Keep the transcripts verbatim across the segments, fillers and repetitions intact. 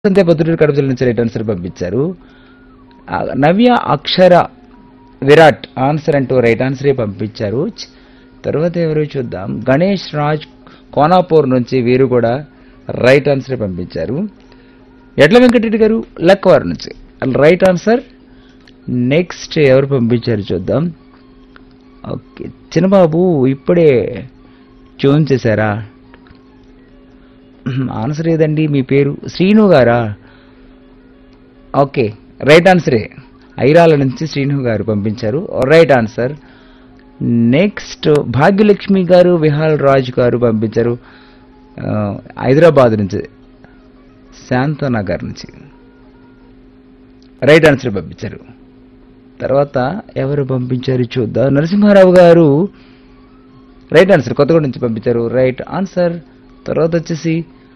అంతే పొద్దుటూరు కడప జిల్లా నుంచి రైట్ ఆన్సర్ పంపించారు. ఆ, నవ్య అక్షర విరాట్ ఆన్సర్ అంటూ రైట్ ఆన్సరే పంపించారు. ఛ్, తర్వాత ఎవరు చూద్దాం. గణేష్ రాజ్ కోనాపూర్ నుంచి వీరు కూడా రైట్ ఆన్సరే పంపించారు. ఎడ్ల వెంకటరెడ్డి గారు లక్కవారు నుంచి రైట్ ఆన్సర్. నెక్స్ట్ ఎవరు పంపించారు చూద్దాం. ఓకే, చిన్నబాబు ఇప్పుడే ట్యూన్ చేశారా? ఆన్సర్ ఏదండి మీ పేరు? శ్రీను గారా? Okay, right ఆన్సరే. ఐరాల నుంచి శ్రీను గారు పంపించారు రైట్ ఆన్సర్. నెక్స్ట్ భాగ్యలక్ష్మి గారు విహాల్ రాజ్ గారు పంపించారు ఆ, హైదరాబాద్ నుంచి శాంతనగర్ నుంచి రైట్ ఆన్సర్ పంపించారు. తర్వాత ఎవరు పంపించారు చూద్దాం. నరసింహారావు గారు రైట్ ఆన్సర్ కొత్తగూడ నుంచి పంపించారు రైట్ ఆన్సర్. తర్వాత వచ్చేసి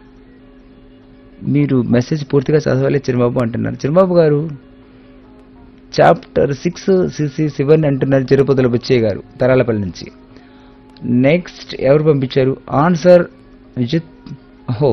మీరు మెసేజ్ పూర్తిగా చదవాలి చిరుబాబు అంటున్నారు. చిరుబాబు గారు చాప్టర్ సిక్స్ సిసి సెవెన్ అంటున్నారు తిరుపతిలో బుచ్చయ్య గారు తరాలపల్లి నుంచి. నెక్స్ట్ ఎవరు పంపించారు ఆన్సర్? విజిత్ ఓహో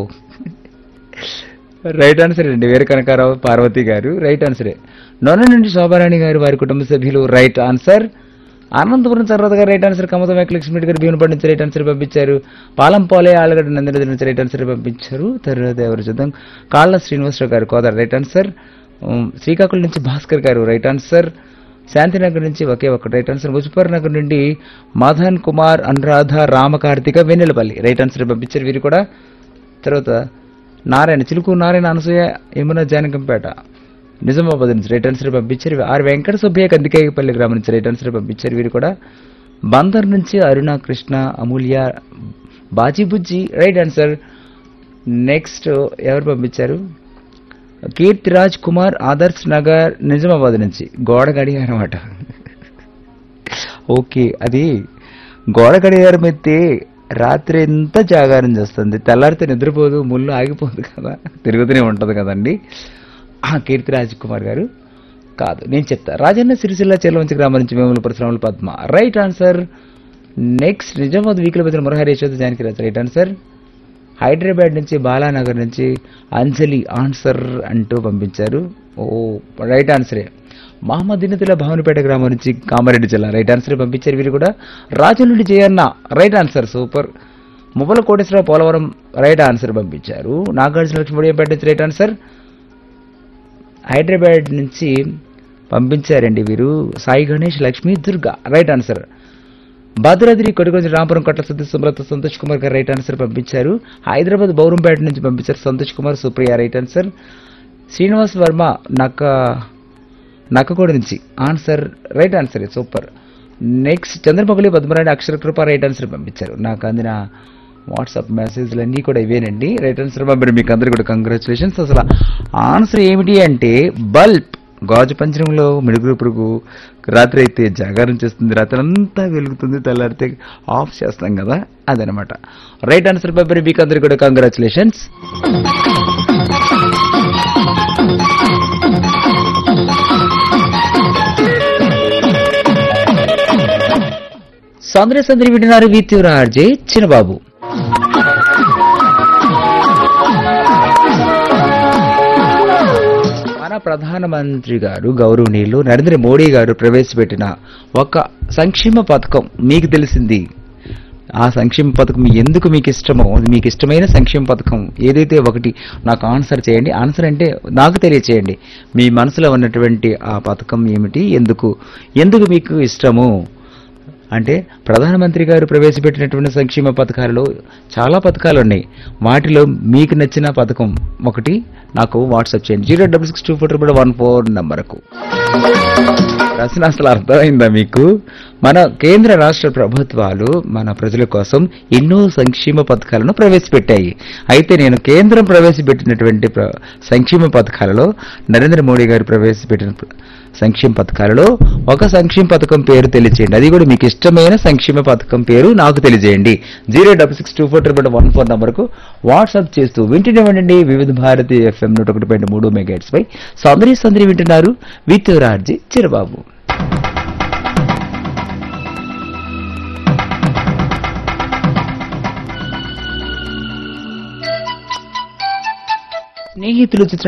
రైట్ ఆన్సర్ అండి. వీర కనకారావు పార్వతి గారు రైట్ ఆన్సరే. నొన నుండి శోభారాణి గారు వారి కుటుంబ సభ్యులు రైట్ ఆన్సర్. అనంతపురం సర్వత గారు రైట్ ఆన్సర్. కమత వెంకటలక్ష్మి గారు భీమనపల్లి నుంచి రైట్ ఆన్సర్ పంపించారు. పాలంపోలే ఆలగడ్డ నందినది నుంచి రైట్ ఆన్సర్ పంపించారు. తర్వాత ఎవరు చూద్దాం. కాళ్ళ శ్రీనివాసరావు గారు కోదారు రైట్ ఆన్సర్. ఉమ్, శ్రీకాకుళం నుంచి భాస్కర్ గారు రైట్ ఆన్సర్. శాంతినగర్ నుంచి ఒకే ఒక్క రైట్ ఆన్సర్. ముజఫర్ నగర్ నుండి మదన్ కుమార్ అనురాధ రామకార్తిక వెన్నెలపల్లి రైట్ ఆన్సర్ పంపించారు వీరు కూడా. తర్వాత నారాయణ చిలుకు నారాయణ అనసూయ యమున జానకంపేట నిజామాబాద్ నుంచి రైట్ ఆన్సర్ పంపించారు. ఆర్ వెంకట సుబ్బయ్య కందికాయపల్లి గ్రామం నుంచి రైట్ ఆన్సర్ పంపించారు వీరు కూడా. బందర్ నుంచి అరుణ కృష్ణ అమూల్య బాజీబుజ్జి రైట్ ఆన్సర్. నెక్స్ట్ ఎవరు పంపించారు? కీర్తిరాజ్ కుమార్ ఆదర్శ్ నగర్ నిజామాబాద్ నుంచి గోడ గడియారం అట. ఓకే, అది గోడ గడియారం అయితే రాత్రి ఎంత జాగారం చేస్తుంది, తెల్లారితే నిద్రపోదు, ముళ్ళు ఆగిపోదు కదా, తిరుగుతూనే ఉంటుంది కదండి. ఆ కీర్తిరాజ్ కుమార్ గారు కాదు, నేను చెప్తా. రాజన్న సిరిసిల్ల చెర్లవంచి గ్రామం నుంచి వేముల పరిశ్రమల Padma right answer. Next Nizamabad వీకుల బదులు మురహరి యశోద జానకి రాజు రైట్ ఆన్సర్. హైదరాబాద్ నుంచి బాలానగర్ నుంచి అంజలి ఆన్సర్ అంటూ పంపించారు. ఓ రైట్ ఆన్సరే. మహమ్మదీనతుల భవనపేట గ్రామం నుంచి కామారెడ్డి జిల్లా రైట్ ఆన్సర్ పంపించారు వీరు కూడా. రాజు నుండి జయన్న రైట్ ఆన్సర్ సూపర్. మువ్వల కోటేశ్వరరావు పోలవరం రైట్ ఆన్సర్ పంపించారు. నాగార్జున లక్ష్మీపేట నుంచి రైట్ ఆన్సర్. హైదరాబాద్ నుంచి పంపించారండి వీరు సాయి గణేష్ లక్ష్మీ దుర్గా రైట్ ఆన్సర్. భద్రాద్రి కొడుకొంచి రాంపురం కొట్ల సతీష్ సుమలత సంతోష్ కుమార్ గారు రైట్ ఆన్సర్ పంపించారు. హైదరాబాద్ బౌరంపేట నుంచి పంపించారు సంతోష్ కుమార్ సుప్రియ రైట్ ఆన్సర్. శ్రీనివాస్ వర్మ నక్క నక్కకోడి నుంచి answer right answer super. Next Chandramouli Padmarani అక్షర కృప రైట్ ఆన్సర్ పంపించారు. నాకు అందిన వాట్సాప్ మెసేజ్లు అన్నీ కూడా ఇవేనండి. రైట్ ఆన్సర్ పంపారు. మీకు అందరికీ కూడా కంగ్రాచులేషన్స్. అసలు ఆన్సర్ ఏమిటి అంటే బల్బ్. గాజు పంచరంలో మిడుగురు పురుగు రాత్రి అయితే జాగారం చేస్తుంది, రాత్రి అంతా వెలుగుతుంది, తెల్లారితే ఆఫ్ చేస్తాం కదా, అదనమాట. రైట్ ఆన్సర్ పంపారు. మీకు అందరికీ కూడా కంగ్రాచులేషన్స్. సందరి సందరి వింటున్నారు విత్యూర్ ఆర్జే చిన్నబాబు. మన ప్రధానమంత్రి గారు గౌరవనీయులు నరేంద్ర మోడీ గారు ప్రవేశపెట్టిన ఒక సంక్షేమ పథకం మీకు తెలిసింది. ఆ సంక్షేమ పథకం ఎందుకు మీకు ఇష్టమో, మీకు ఇష్టమైన సంక్షేమ పథకం ఏదైతే ఒకటి నాకు ఆన్సర్ చేయండి. ఆన్సర్ అంటే నాకు తెలియచేయండి. మీ మనసులో ఉన్నటువంటి ఆ పథకం ఏమిటి, ఎందుకు ఎందుకు మీకు ఇష్టము అంటే. ప్రధానమంత్రి గారు ప్రవేశపెట్టినటువంటి సంక్షేమ పథకాలలో చాలా పథకాలు ఉన్నాయి. వాటిలో మీకు నచ్చిన పథకం ఒకటి నాకు వాట్సాప్ చేయండి. Zero double six two four triple one four నంబర్కు. ప్రశ్న అసలు అర్థమైందా మీకు? మన కేంద్ర రాష్ట్ర ప్రభుత్వాలు మన ప్రజల కోసం ఎన్నో సంక్షేమ పథకాలను ప్రవేశపెట్టాయి. అయితే నేను కేంద్రం ప్రవేశపెట్టినటువంటి సంక్షేమ పథకాలలో నరేంద్ర మోడీ గారు ప్రవేశపెట్టిన సంక్షేమ పథకాలలో ఒక సంక్షేమ పథకం పేరు తెలియజేయండి. అది కూడా మీకు ఇష్టమైన సంక్షేమ పథకం పేరు నాకు తెలియజేయండి. Zero double six two four triple one four నంబర్కు వాట్సాప్ చేస్తూ వింటున్నామండి. వివిధ భారతి ఎఫ్ఎం నూట ఒకటి పాయింట్ మూడు మెగాహెర్ట్జ్ పై సందరి సందరి వింటున్నారు విత్ రాజీ చిరబాబు. స్నేహితులు చిత్రం